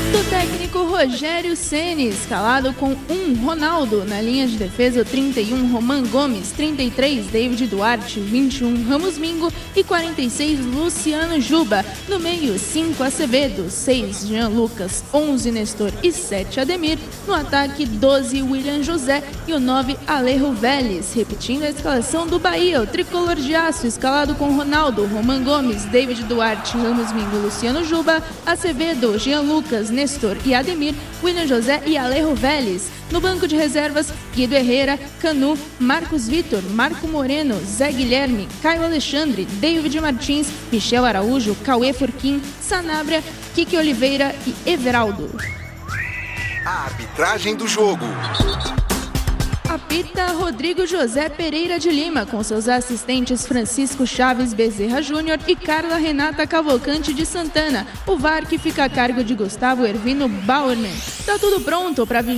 Do técnico Rogério Ceni, escalado com 1 Ronaldo, na linha de defesa 31 Roman Gomes, 33 David Duarte, 21 Ramos Mingo e 46 Luciano Juba. No meio 5 Acevedo, 6 Jean Lucas, 11 Nestor e 7 Ademir. No ataque 12 William José e o 9 Alejo Vélez. Repetindo a escalação do Bahia, o tricolor de aço escalado com Ronaldo, Roman Gomes, David Duarte, Ramos Mingo, Luciano Juba, Acevedo, Jean Lucas, Nestor e Ademir, William José e Alejo Vélez. No banco de reservas, Guido Herrera, Canu, Marcos Vitor, Marco Moreno, Zé Guilherme, Caio Alexandre, David Martins, Michel Araújo, Cauê Furquim, Sanabria, Kiki Oliveira e Everaldo. A arbitragem do jogo. Apita Rodrigo José Pereira de Lima, com seus assistentes Francisco Chaves Bezerra Júnior e Carla Renata Cavalcante de Santana. O VAR que fica a cargo de Gustavo Ervino Bauerman. Tá tudo pronto para